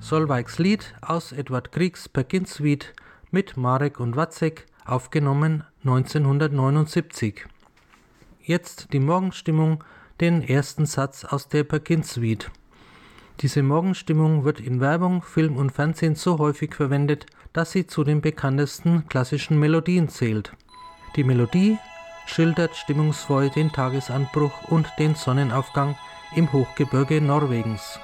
Solveigs Lied aus Edvard Griegs Perkin-Suite mit Marek und Wacek, aufgenommen 1979. Jetzt die Morgenstimmung, den ersten Satz aus der Perkin-Suite. Diese Morgenstimmung wird in Werbung, Film und Fernsehen so häufig verwendet, dass sie zu den bekanntesten klassischen Melodien zählt. Die Melodie schildert stimmungsvoll den Tagesanbruch und den Sonnenaufgang im Hochgebirge Norwegens.